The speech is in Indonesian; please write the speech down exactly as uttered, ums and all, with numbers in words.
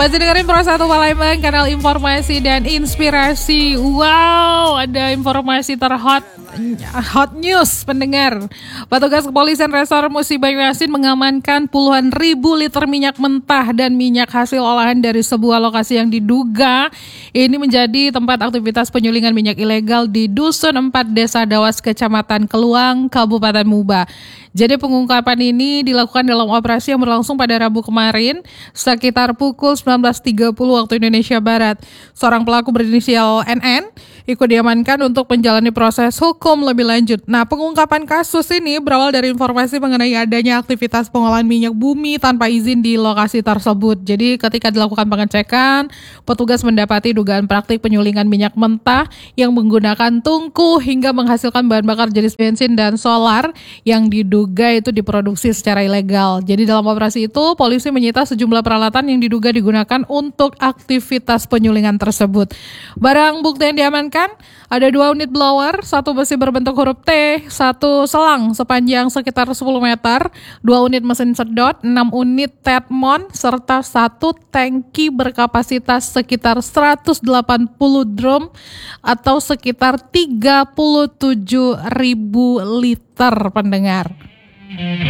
Masih dengerin Pro satu Palembang, kanal informasi dan inspirasi. Wow, ada informasi terhot, hot news pendengar. Petugas kepolisian Resor Musi Banyuasin mengamankan puluhan ribu liter minyak mentah dan minyak hasil olahan dari sebuah lokasi yang diduga ini menjadi tempat aktivitas penyulingan minyak ilegal di Dusun empat Desa Dawas, Kecamatan Keluang, Kabupaten Muba. Jadi pengungkapan ini dilakukan dalam operasi yang berlangsung pada Rabu kemarin sekitar pukul sembilan belas tiga puluh waktu Indonesia Barat. Seorang pelaku berinisial N N ikut diamankan untuk menjalani proses hukum lebih lanjut. Nah, pengungkapan kasus ini berawal dari informasi mengenai adanya aktivitas pengolahan minyak bumi tanpa izin di lokasi tersebut. Jadi ketika dilakukan pengecekan, petugas mendapati dugaan praktik penyulingan minyak mentah yang menggunakan tungku hingga menghasilkan bahan bakar jenis bensin dan solar yang diduga itu diproduksi secara ilegal. Jadi dalam operasi itu, polisi menyita sejumlah peralatan yang diduga digunakan untuk aktivitas penyulingan tersebut. Barang bukti yang diamankan ada dua unit blower, satu besi berbentuk huruf T, satu selang sepanjang sekitar sepuluh meter, dua unit mesin sedot, enam unit tetmon, serta satu tangki berkapasitas sekitar seratus delapan puluh drum atau sekitar tiga puluh tujuh ribu liter pendengar.